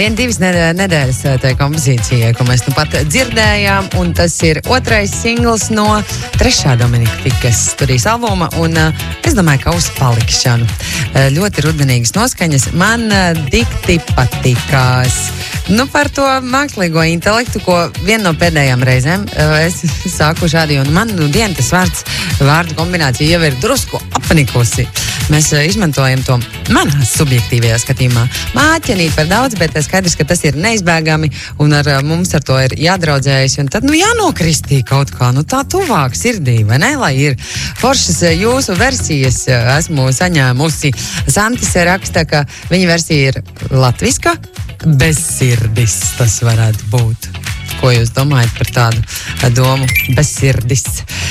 1-2 nedēļas tai kompozīcijai, ko mēs nu pat dzirdējām, un tas ir otrais singls no 3. Dominika Fikas studijas albuma, un es domāju, ka uz palikšanu. Ļoti rudenīgas noskaņas man dikti patikās. Nu, par to mākslīgo intelektu, ko viena no pēdējām reizēm es sāku šādi, un man dienu tas vārdu kombinācija jau ir drusku apnikusi. Mēs izmantojam to manā subjektīvajā skatījumā. Māķenīt par daudz, bet skaidrs, ka tas ir neizbēgami, un mums ar to ir jādraudzējas, un tad, jānokristī kaut kā, tā tuvāk sirdī, vai ne, lai ir foršas jūsu versijas esmu saņēmusi. Santis raksta, ka viņa versija ir latviska, bez sirdis tas varētu būt. Ko jūs domājat par tādu domu? Bez sirdis.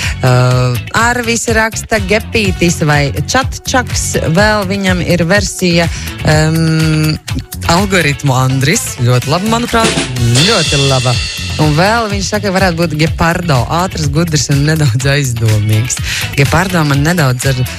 Arvis raksta Gepītis vai Čatčaks, vēl viņam ir versija Algoritmu Andris. Ļoti laba, manuprāt. Ļoti laba. Un vēl viņš saka, varētu būt Gepardo. Ātrs, gudrs un nedaudz aizdomīgs. Gepardo man nedaudz ar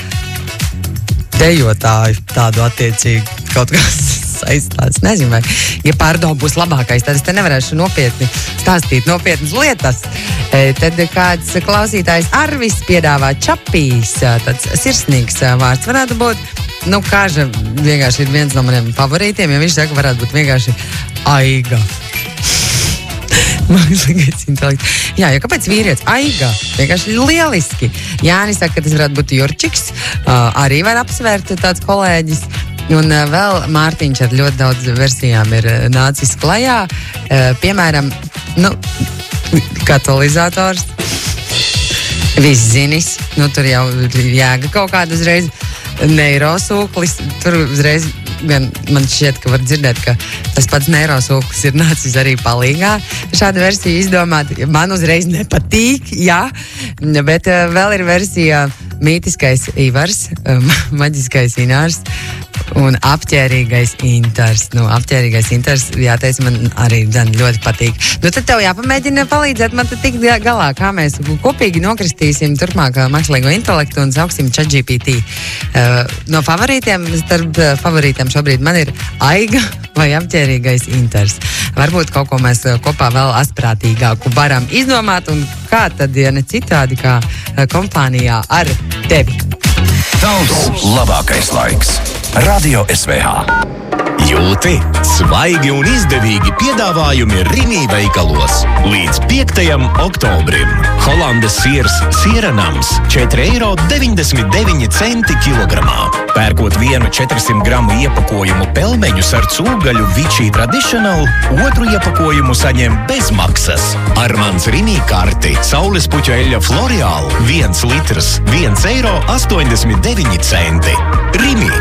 dejotāju tādu attiecīgu kaut kas saistās. Nezinu, vai Gepardo būs labākais, tad es te nevarēšu nopietni stāstīt nopietnas lietas. Tad kāds klausītājs Arvis piedāvā Čapīs, tāds sirsnīgs vārds varētu būt. Kāža vienkārši ir viens no maniem favorītiem, ja viņš saka, varētu būt vienkārši Aiga. Mākslīgais intelekts. Jā, jo kāpēc vīrietis? Aiga. Vienkārši lieliski. Jānis saka, ka tas varētu būt Jurčiks. Arī var apsvērt tāds kolēģis. Un vēl Mārtiņš ar ļoti daudz versijām ir nācis klajā. Piemēram, katalizators, viszinis, tur jau jēga kaut kāda uzreiz, neirosūklis, tur uzreiz gan man šķiet, ka var dzirdēt, ka tas pats neirosūklis ir nācis arī palīgā. Šāda versija izdomāta, man uzreiz nepatīk, jā, bet vēl ir versija mītiskais Ivars, maģiskais Inārs un apķērīgais Intars. Apķērīgais Intars, jāteic, man arī ļoti patīk. Tad tev jāpamēģina palīdzēt man tikt galā, kā mēs kopīgi nokristīsim turpmāk mākslīgo intelektu un sauksim ChatGPT. No favorītiem, starp favorītiem šobrīd man ir Aiga vai apķērīgais Intars. Varbūt kaut ko mēs kopā vēl asprātīgāku varam izdomāt, un kā tad, ja ne citādi, kā kompānijā ar tevi. Tavs labākais laiks. Radio SVH. Jūti svaigi un izdevīgi piedāvājumi Rimi veikalos. Līdz 5. oktobrim. Holandes siers Sierenams 4,99 € kilogramā. Pērkot vienu 400 gramu iepakojumu pelmeņus ar cūgaļu Vichy Traditional, otru iepakojumu saņem bez maksas. Ar mans Rimi karti saules puķu eļļa Florial 1 litrs 1,89 €. Rimi.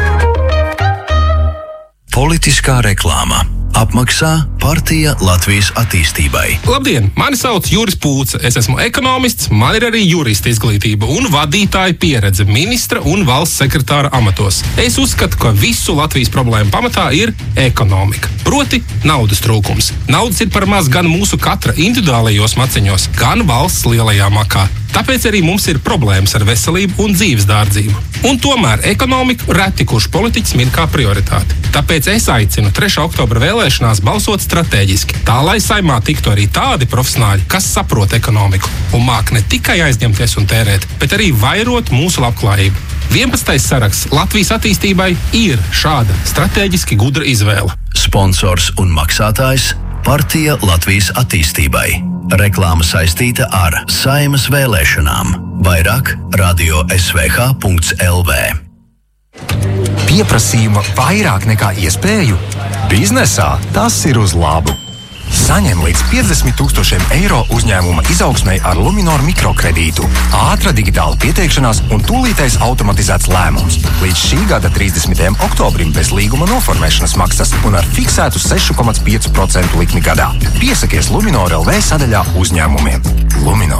Politiskā reklāma. Apmaksā Partija Latvijas attīstībai. Labdien, mani sauc Juris Pūce. Es esmu ekonomists, man ir arī jurista izglītība un vadītāja pieredze ministra un valsts sekretāra amatos. Es uzskatu, ka visu Latvijas problēmu pamatā ir ekonomika. Proti, naudas trūkums. Naudas ir par maz gan mūsu katra individuālajos maciņos, gan valsts lielajā makā. Tāpēc arī mums ir problēmas ar veselību un dzīves dārdzību. Un tomēr ekonomiku reti kurš politiķis min kā prioritāti. Tāpēc es aicinu 3. oktobra vēlēšanās balsot strateģiski, tā lai Saimā tiktu arī tādi profesionāļi, kas saprot ekonomiku un māk ne tikai aizņemties un tērēt, bet arī vairot mūsu labklājību. 11. saraksts Latvijas attīstībai ir šāda strateģiski gudra izvēle. Sponsors un maksātājs Partija Latvijas attīstībai. Reklāma saistīta ar Saimas vēlēšanām. Vairāk radio svh.lv. Pieprasījuma vairāk nekā iespēju? Biznesā tas ir uz labu. Saņem līdz 50 000 € uzņēmuma izaugsmei ar Luminor mikrokredītu. Ātra digitāla pieteikšanās un tūlītais automatizēts lēmums. Līdz šī gada 30. oktobrim bez līguma noformēšanas maksas un ar fiksētu 6,5% likmi gadā. Piesakies Luminor LV sadaļā uzņēmumiem. Luminor.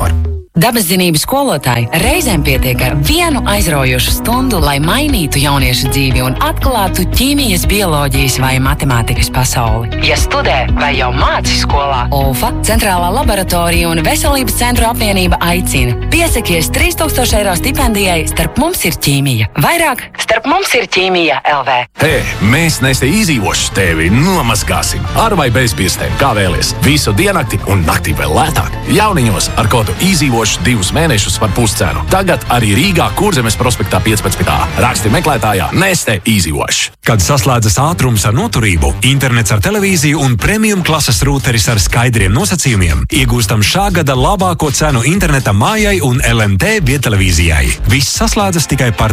Dabaszinību skolotāji reizēm pietiek ar vienu aizraujošu stundu, lai mainītu jauniešu dzīvi un atklātu ķīmijas, bioloģijas vai matemātikas pasauli. Ja studē vai jau māci skolā, ULFA, Centrālā laboratorija un Veselības centru apvienība aicina. Piesakies 3000 eiro stipendijai Starp mums ir ķīmija. Vairāk Starp mums ir ķīmija LV. Hei, mēs Neste izdzīvoši tevi nomazgāsim. Ar vai bez pirkstiem, kā vēlies. Visu diennakti un naktī vēl lētāk. Jauniņos ar kodu izdzīvoši 2 mēnešus par puscenu. Tagad arī Rīgā Kurzemes prospektā 15. Raksti meklētājā Neste izdzīvoši. Kad saslēdzas ātrums ar noturību, internets ar televīziju un premium klases rūteris ar skaidriem nosacījumiem, iegūstam šā gada labāko cenu interneta mājai un LMT viedtelevīzijai. Viss saslēdzas tikai par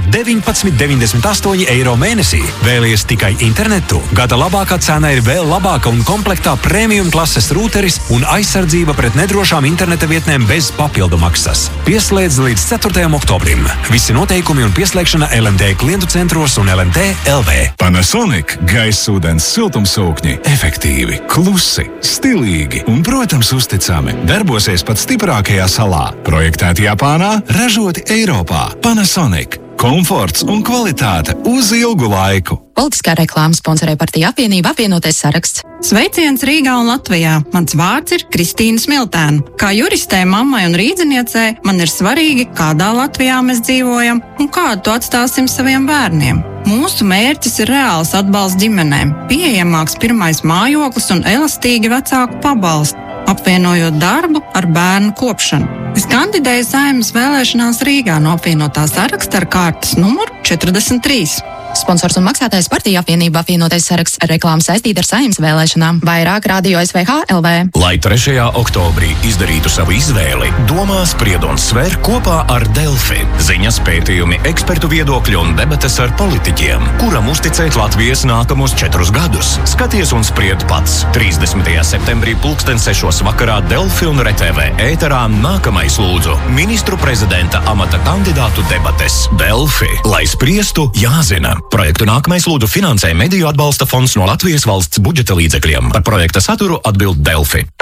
19,98 eiro mēnesī. Vēlies tikai internetu? Gada labākā cena ir vēl labāka un komplektā premium klases rūteris un aizsardzība pret nedrošām interneta vietnēm bez papildu maksas. Pieslēdz līdz 4. oktobrim. Visi noteikumi un pieslēgšana LMT klientu centros un LMT LV. Panasonic gaisūdens siltumsūkņi efektīvi, klusi, stilīgi un, protams, uzticami. Darbosies pat stiprākajā salā. Projektēti Japānā, ražoti Eiropā. Panasonic. Komforts un kvalitāte uz ilgu laiku. Politiskā reklāma sponsorē partija apvienība Apvienotais saraksts. Sveiciens Rīgā un Latvijā. Mans vārds ir Kristīna Smiltēna. Kā juristē, mammai un rīdziniecei man ir svarīgi, kādā Latvijā mēs dzīvojam un kādu to atstāsim saviem bērniem. Mūsu mērķis ir reāls atbalsts ģimenēm, pieejamāks pirmais mājoklis un elastīgi vecāku pabalsti, apvienojot darbu ar bērnu kopšanu. Es kandidēju Saeimas vēlēšanās Rīgā no apvienotā saraksta ar kārtas numuru 43. Sponsors un maksātājs partija apvienība Apvienotais saraksts. Reklāma saistīta ar Saeimas vēlēšanām. Vairāk Radio SVH LV. Lai 3. oktobrī izdarītu savu izvēli, domā, spried un sver kopā ar Delfi. Ziņas, pētījumi, ekspertu viedokļi un debates ar politiķiem, kuram uzticēt Latvijas nākamos 4 gadus. Skaties un spried pats. 30. septembrī 6:00 vakarā Delfi un RTV ēterā nākamais lūdzu ministru prezidenta amata kandidātu debates. Delfi, lai spriestu, jāzina. Projektu nākamais lūdzu finansē Mediju atbalsta fonds no Latvijas valsts budžeta līdzekļiem. Par projekta saturu atbild Delfi.